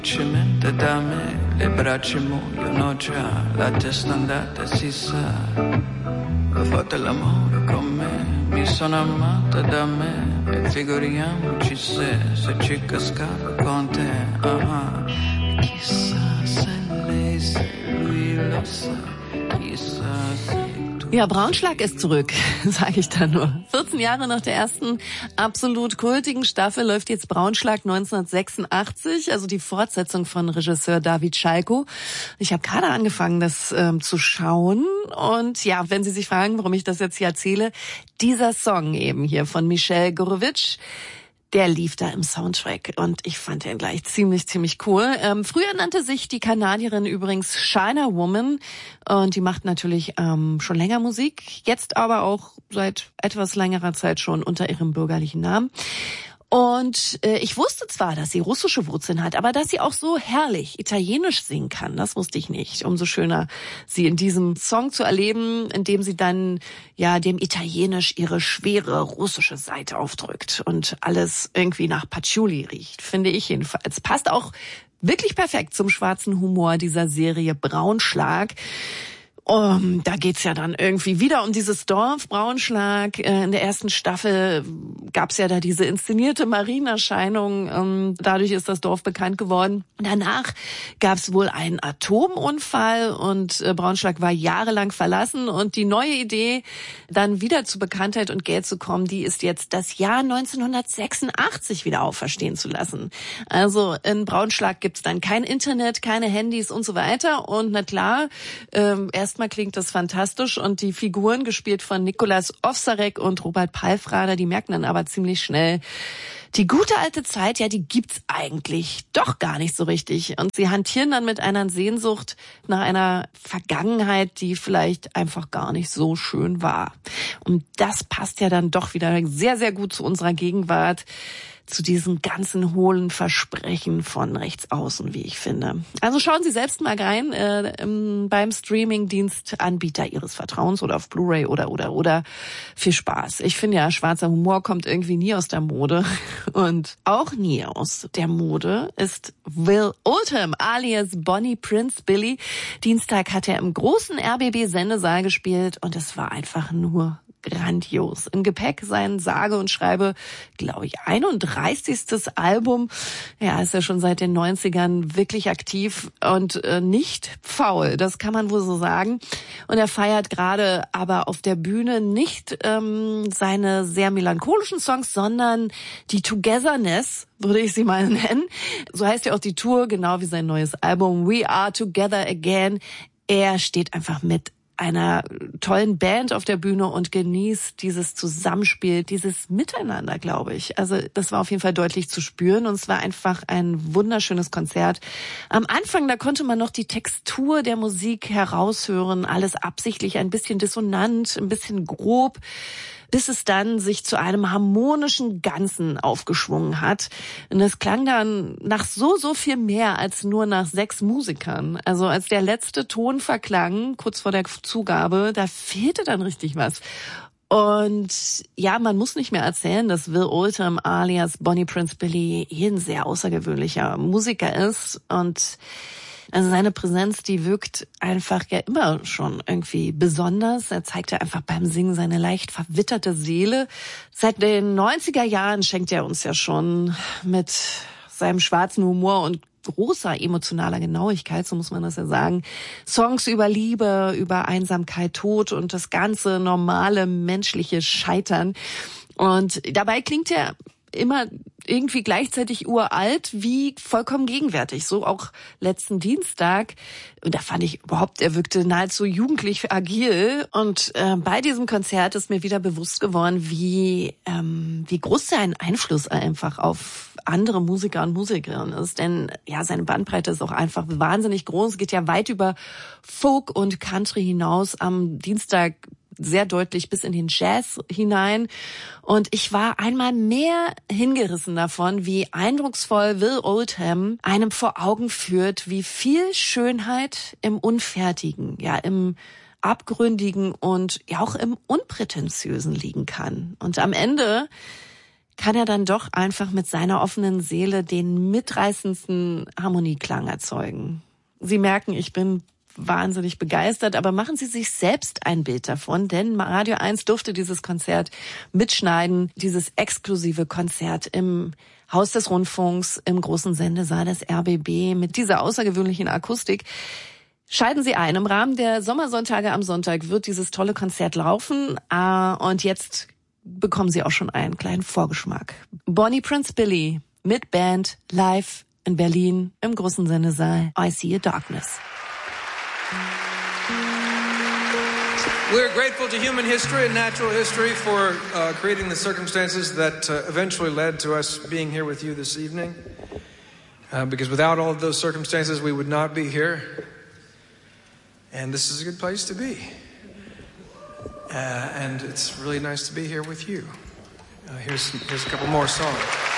Velocemente da me, le braccia muoiono già, la testa andata si sa, fate l'amore con me, mi sono amata da me, e figuriamoci se ci cascavo con te, chissà se lei, se lui lo sa, chissà se... Ja, Braunschlag ist zurück, sage ich da nur. 14 Jahre nach der ersten absolut kultigen Staffel läuft jetzt Braunschlag 1986, also die Fortsetzung von Regisseur David Schalko. Ich habe gerade angefangen, das zu schauen. Und ja, wenn Sie sich fragen, warum ich das jetzt hier erzähle, dieser Song eben hier von Michel Gurewitsch, der lief da im Soundtrack und ich fand den gleich ziemlich cool. Früher nannte sich die Kanadierin übrigens China Woman und die macht natürlich schon länger Musik, jetzt aber auch seit etwas längerer Zeit schon unter ihrem bürgerlichen Namen. Und ich wusste zwar, dass sie russische Wurzeln hat, aber dass sie auch so herrlich italienisch singen kann, das wusste ich nicht. Umso schöner, sie in diesem Song zu erleben, in dem sie dann ja dem Italienisch ihre schwere russische Seite aufdrückt und alles irgendwie nach Patchouli riecht, finde ich jedenfalls. Passt auch wirklich perfekt zum schwarzen Humor dieser Serie Braunschlag. Da geht's ja dann irgendwie wieder um dieses Dorf Braunschlag. In der ersten Staffel gab's ja da diese inszenierte Marienerscheinung. Dadurch ist das Dorf bekannt geworden. Danach gab's wohl einen Atomunfall und Braunschlag war jahrelang verlassen. Und die neue Idee, dann wieder zu Bekanntheit und Geld zu kommen, die ist jetzt das Jahr 1986 wieder auferstehen zu lassen. Also in Braunschlag gibt's dann kein Internet, keine Handys und so weiter. Und na klar, erstmal klingt das fantastisch und die Figuren, gespielt von Nikolas Ovsarek und Robert Palfrader, die merken dann aber ziemlich schnell, die gute alte Zeit, ja, die gibt's eigentlich doch gar nicht so richtig. Und sie hantieren dann mit einer Sehnsucht nach einer Vergangenheit, die vielleicht einfach gar nicht so schön war. Und das passt ja dann doch wieder sehr gut zu unserer Gegenwart, zu diesen ganzen hohlen Versprechen von rechts außen, wie ich finde. Also schauen Sie selbst mal rein beim Streamingdienstanbieter Ihres Vertrauens oder auf Blu-ray oder. Viel Spaß. Ich finde ja, schwarzer Humor kommt irgendwie nie aus der Mode. Und auch nie aus der Mode ist Will Oldham alias Bonnie Prince Billy. Dienstag hat er im großen RBB-Sendesaal gespielt und es war einfach nur grandios. Im Gepäck sein sage und schreibe, glaube ich, 31. Album. Ja, ist ja schon seit den 90ern wirklich aktiv und nicht faul. Das kann man wohl so sagen. Und er feiert gerade aber auf der Bühne nicht seine sehr melancholischen Songs, sondern die Togetherness, würde ich sie mal nennen. So heißt ja auch die Tour, genau wie sein neues Album We Are Together Again. Er steht einfach mit einer tollen Band auf der Bühne und genießt dieses Zusammenspiel, dieses Miteinander, glaube ich. Also das war auf jeden Fall deutlich zu spüren und es war einfach ein wunderschönes Konzert. Am Anfang, da konnte man noch die Textur der Musik heraushören, alles absichtlich ein bisschen dissonant, ein bisschen grob, bis es dann sich zu einem harmonischen Ganzen aufgeschwungen hat. Und es klang dann nach so viel mehr als nur nach 6 Musikern. Also als der letzte Ton verklang, kurz vor der Zugabe, da fehlte dann richtig was. Und ja, man muss nicht mehr erzählen, dass Will Oldham alias Bonnie Prince Billy ein sehr außergewöhnlicher Musiker ist. Und also seine Präsenz, die wirkt einfach ja immer schon irgendwie besonders. Er zeigt ja einfach beim Singen seine leicht verwitterte Seele. Seit den 90er Jahren schenkt er uns ja schon mit seinem schwarzen Humor und großer emotionaler Genauigkeit, so muss man das ja sagen, Songs über Liebe, über Einsamkeit, Tod und das ganze normale menschliche Scheitern. Und dabei klingt er immer irgendwie gleichzeitig uralt wie vollkommen gegenwärtig. So auch letzten Dienstag. Und da fand ich überhaupt, er wirkte nahezu jugendlich agil. Und bei diesem Konzert ist mir wieder bewusst geworden, wie groß sein Einfluss einfach auf andere Musiker und Musikerinnen ist. Denn ja, seine Bandbreite ist auch einfach wahnsinnig groß. Es geht ja weit über Folk und Country hinaus. Am Dienstag sehr deutlich bis in den Jazz hinein. Und ich war einmal mehr hingerissen davon, wie eindrucksvoll Will Oldham einem vor Augen führt, wie viel Schönheit im Unfertigen, ja, im Abgründigen und ja auch im Unprätentiösen liegen kann. Und am Ende kann er dann doch einfach mit seiner offenen Seele den mitreißendsten Harmonieklang erzeugen. Sie merken, ich bin wahnsinnig begeistert, aber machen Sie sich selbst ein Bild davon, denn Radio 1 durfte dieses Konzert mitschneiden, dieses exklusive Konzert im Haus des Rundfunks, im großen Sendesaal des RBB mit dieser außergewöhnlichen Akustik. Schalten Sie ein. Im Rahmen der Sommersonntage am Sonntag wird dieses tolle Konzert laufen. Und jetzt bekommen Sie auch schon einen kleinen Vorgeschmack. Bonnie Prince Billy mit Band live in Berlin im großen Sendesaal I See a Darkness. We're grateful to human history and natural history for creating the circumstances that eventually led to us being here with you this evening. Because without all of those circumstances, we would not be here. And this is a good place to be. And it's really nice to be here with you. Here's a couple more songs.